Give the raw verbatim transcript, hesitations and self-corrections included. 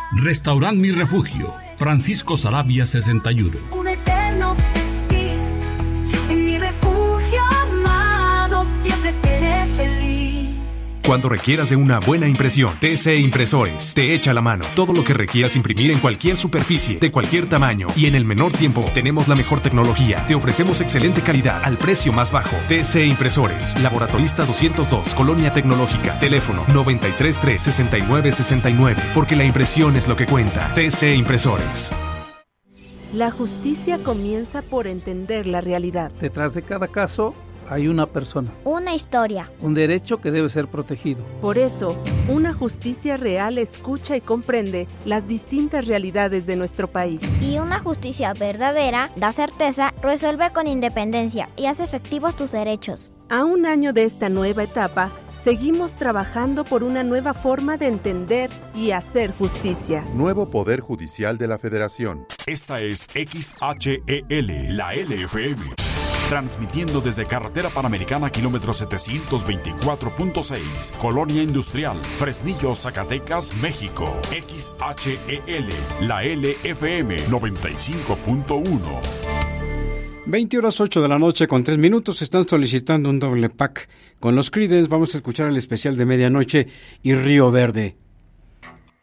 Restaurant Mi Refugio, Francisco Saravia sesenta y uno. Un eterno festín, en mi refugio amado siempre seré feliz. Cuando requieras de una buena impresión, T C Impresores te echa la mano. Todo lo que requieras imprimir en cualquier superficie, de cualquier tamaño y en el menor tiempo, tenemos la mejor tecnología. Te ofrecemos excelente calidad al precio más bajo. T C Impresores, Laboratoristas doscientos dos, Colonia Tecnológica. Teléfono noventa y tres tres, sesenta y nueve sesenta y nueve, porque la impresión es lo que cuenta. T C Impresores. La justicia comienza por entender la realidad. Detrás de cada caso hay una persona, una historia, un derecho que debe ser protegido. Por eso, una justicia real escucha y comprende las distintas realidades de nuestro país. Y una justicia verdadera da certeza, resuelve con independencia y hace efectivos tus derechos. A un año de esta nueva etapa, seguimos trabajando por una nueva forma de entender y hacer justicia. Nuevo Poder Judicial de la Federación. Esta es X H E L, la L F M. Transmitiendo desde Carretera Panamericana, kilómetro setecientos veinticuatro punto seis, Colonia Industrial, Fresnillo, Zacatecas, México. X H E L, la L F M noventa y cinco punto uno. veinte horas ocho de la noche con tres minutos. Están solicitando un doble pack con los Creedence. Vamos a escuchar el especial de medianoche y Río Verde.